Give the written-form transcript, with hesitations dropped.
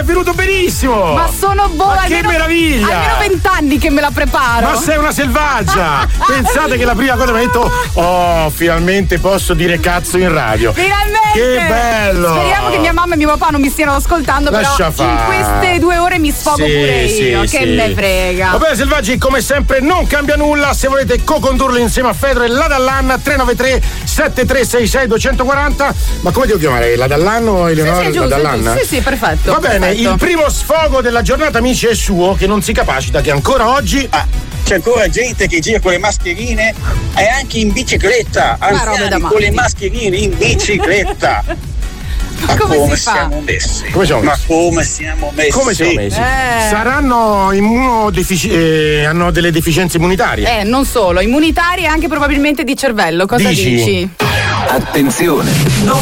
venuto benissimo! Ma sono buona! Ma che meraviglia! Almeno 20 anni che me la preparo! Ma sei una selvaggia! Pensate che la prima cosa mi ha detto: oh, finalmente posso dire cazzo in radio! Finalmente! Che bello! Speriamo che mia mamma e mio papà non mi stiano ascoltando, Lascia però in fare. queste 2 ore mi sfogo pure io, che me frega! Va bene, selvaggi, come sempre non cambia nulla. Se volete co-condurlo insieme a Fedro e la Dallanna, 393 7366 240. Ma come devo chiamare? La Dallanna o Eleonora? Sì, la Dallanna? Sì, perfetto. Va bene, perfetto. il primo sfogo della giornata, amici, è suo, che non si capacita, che ancora oggi c'è ancora gente che gira con le mascherine e anche in bicicletta, anziani con le mascherine in bicicletta. Ma come siamo messi? Come siamo messi? Ma come siamo messi? Come siamo messi? Saranno hanno delle deficienze immunitarie? Non solo, immunitarie e anche probabilmente di cervello. Cosa dici? Attenzione!